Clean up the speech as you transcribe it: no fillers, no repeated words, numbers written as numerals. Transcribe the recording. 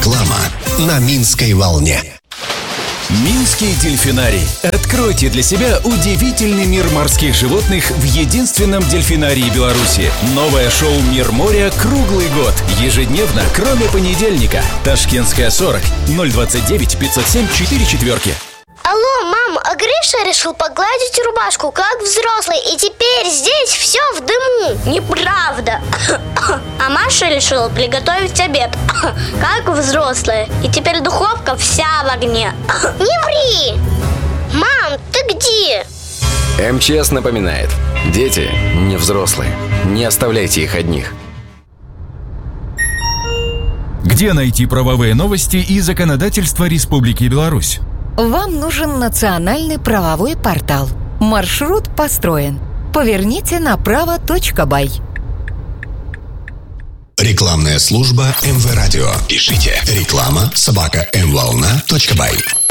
Реклама на Минской волне. Минский дельфинарий. Откройте для себя удивительный мир морских животных в единственном дельфинарии Беларуси. Новое шоу «Мир моря» круглый год. Ежедневно, кроме понедельника. Ташкентская 40 029 507 44. Алло, мам, а Гриша решил погладить рубашку, как взрослый, и теперь здесь все в дыму. Неправда. А Маша решила приготовить обед, как взрослая, и теперь духовка вся в огне. Не ври! Мам, ты где? МЧС напоминает: дети не взрослые. Не оставляйте их одних. Где найти правовые новости и законодательство Республики Беларусь? Вам нужен национальный правовой портал. Маршрут построен. Поверните направо.бай. Рекламная служба МВ Радио. Пишите реклама@mvolna.by.